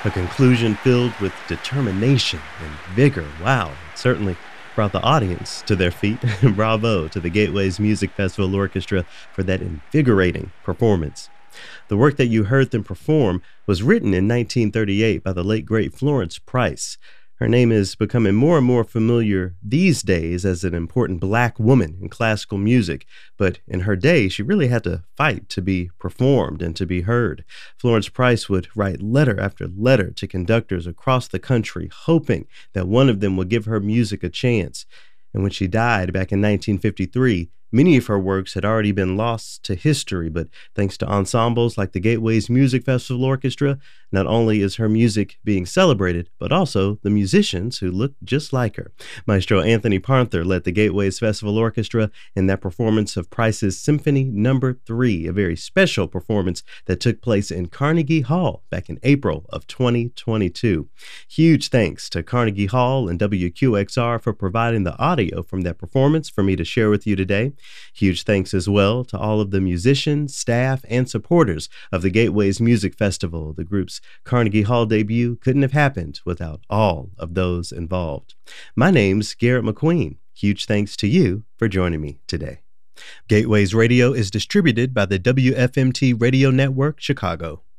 A conclusion filled with determination and vigor. Wow, it certainly brought the audience to their feet. Bravo to the Gateways Music Festival Orchestra for that invigorating performance. The work that you heard them perform was written in 1938 by the late great Florence Price. Her name is becoming more and more familiar these days as an important black woman in classical music, but in her day, she really had to fight to be performed and to be heard. Florence Price would write letter after letter to conductors across the country, hoping that one of them would give her music a chance. And when she died back in 1953, many of her works had already been lost to history, but thanks to ensembles like the Gateways Music Festival Orchestra, not only is her music being celebrated, but also the musicians who look just like her. Maestro Anthony Parnther led the Gateways Festival Orchestra in that performance of Price's Symphony No. 3, a very special performance that took place in Carnegie Hall back in April of 2022. Huge thanks to Carnegie Hall and WQXR for providing the audio from that performance for me to share with you today. Huge thanks as well to all of the musicians, staff, and supporters of the Gateways Music Festival. The group's Carnegie Hall debut couldn't have happened without all of those involved. My name's Garrett McQueen. Huge thanks to you for joining me today. Gateways Radio is distributed by the WFMT Radio Network, Chicago.